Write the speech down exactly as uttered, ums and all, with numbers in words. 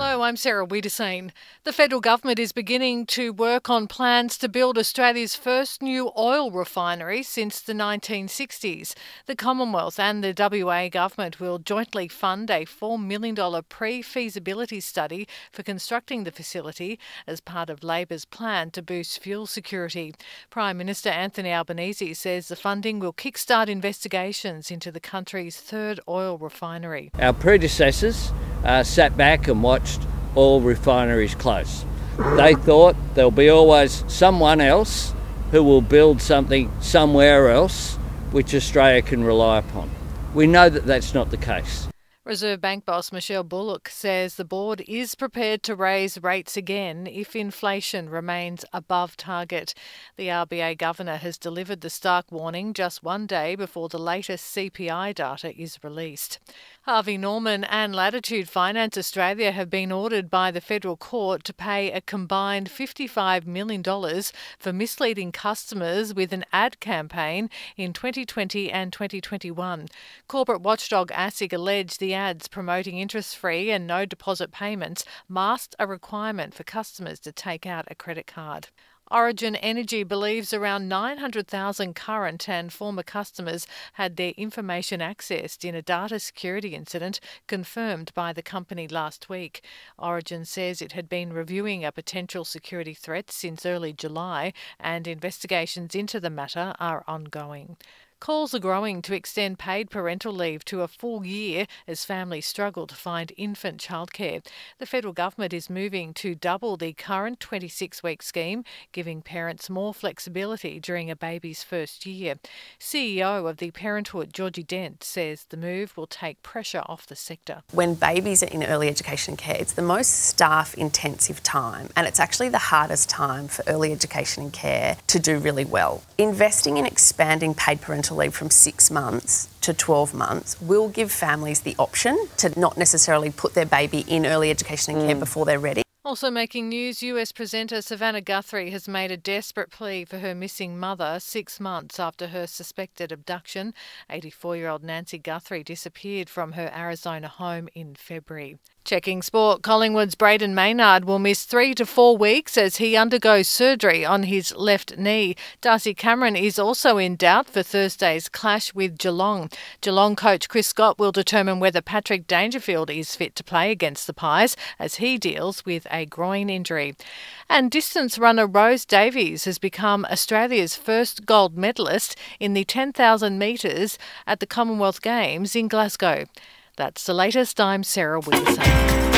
Hello, I'm Sarah Wiederseen. The federal government is beginning to work on plans to build Australia's first new oil refinery since the nineteen sixties. The Commonwealth and the W A government will jointly fund a four million dollars pre-feasibility study for constructing the facility as part of Labor's plan to boost fuel security. Prime Minister Anthony Albanese says the funding will kickstart investigations into the country's third oil refinery. Our predecessors uh, sat back and watched oil refineries close. They thought there'll be always someone else who will build something somewhere else which Australia can rely upon. We know that that's not the case. Reserve Bank boss Michelle Bullock says the board is prepared to raise rates again if inflation remains above target. The R B A governor has delivered the stark warning just one day before the latest C P I data is released. Harvey Norman and Latitude Finance Australia have been ordered by the federal court to pay a combined fifty-five million dollars for misleading customers with an ad campaign in twenty twenty and twenty twenty-one. Corporate watchdog ASIC alleged the ads promoting interest-free and no deposit payments masked a requirement for customers to take out a credit card. Origin Energy believes around nine hundred thousand current and former customers had their information accessed in a data security incident confirmed by the company last week. Origin says it had been reviewing a potential security threat since early July, and investigations into the matter are ongoing. Calls are growing to extend paid parental leave to a full year as families struggle to find infant childcare. The federal government is moving to double the current twenty-six week scheme, giving parents more flexibility during a baby's first year. C E O of the Parenthood, Georgie Dent, says the move will take pressure off the sector. When babies are in early education care, it's the most staff-intensive time, and it's actually the hardest time for early education and care to do really well. Investing in expanding paid parental leave from six months to twelve months will give families the option to not necessarily put their baby in early education and care mm. before they're ready. Also making news, U S presenter Savannah Guthrie has made a desperate plea for her missing mother six months after her suspected abduction. eighty-four-year-old Nancy Guthrie disappeared from her Arizona home in February. Checking sport, Collingwood's Braden Maynard will miss three to four weeks as he undergoes surgery on his left knee. Darcy Cameron is also in doubt for Thursday's clash with Geelong. Geelong coach Chris Scott will determine whether Patrick Dangerfield is fit to play against the Pies as he deals with a groin injury. And distance runner Rose Davies has become Australia's first gold medalist in the ten thousand metres at the Commonwealth Games in Glasgow. That's the latest. I'm Sarah Wiederseen.